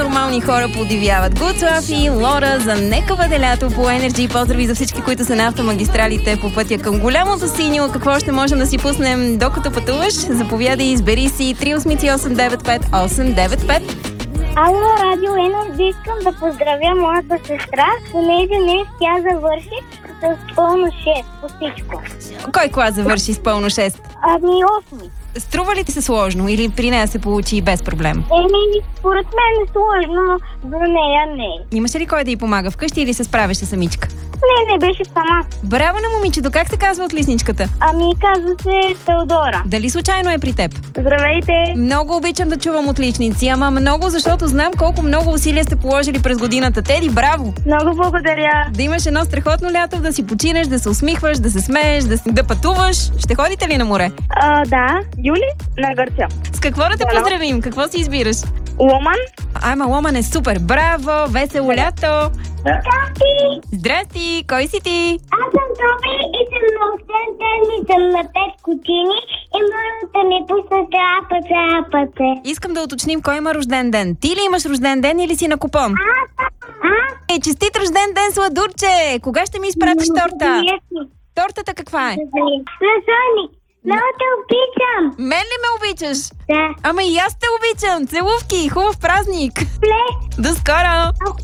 нормални хора подивяват. Good Sophie, Лора, за нека бъде лято по Energy. Поздрави за всички, които са на автомагистралите по пътя към голямото синьо. Какво ще можем да си пуснем докато пътуваш? Заповядай, избери си 388-895-895. Ало, Радио Енерджи, искам да поздравя моята сестра, понеже днес тя завърши с пълно 6 по всичко. Кой клас завърши с пълно 6? Ами 8. Струва ли ти се сложно или при нея се получи без проблем? Според мен е сложно, но за нея не. Имаше ли кой да й помага вкъщи или се справяше самичка? Не беше сама. Браво на момичето, как се казва отличничката? Ами казва се Теодора. Дали случайно е при теб? Здравейте! Много обичам да чувам отличници, ама много, защото знам колко много усилия сте положили през годината. Теди, браво! Много благодаря. Да имаш едно страхотно лято, да си починеш, да се усмихваш, да се смееш, да пътуваш. Ще ходите ли на море? Да, Юли на Гърция. С какво да те поздравим? Какво си избираш? Ломан. Ама Ломан е супер! Браво! Весело лято! Здрасти! Здрасти! Кой си ти? Аз съм Тоби и съм на рожден ден и съм на 5 години и моля да ми пуснете апате. Искам да уточним кой има рожден ден. Ти ли имаш рожден ден или си на купон? Честит рожден ден, сладурче! Кога ще ми изпратиш торта? Тортата каква е? Слънник, много те обичам. Мен ли ме обичаш? Да. Ама и аз те обичам. Целувки, хубав празник. Пле. До скоро!